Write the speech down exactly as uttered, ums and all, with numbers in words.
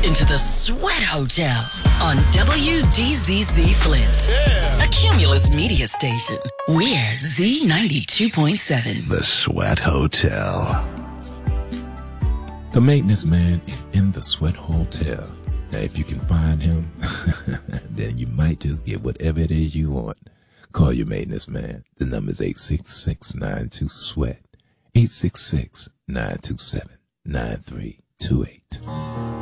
into the Sweat Hotel on W D Z Z Flint, yeah. A Cumulus media station. We're Z ninety-two point seven. The Sweat Hotel. The maintenance man is in the Sweat Hotel. Now, if you can find him, then you might just get whatever it is you want. Call your maintenance man. The number is eight six six, nine two, SWEAT. eight six six, nine two seven, nine three two eight.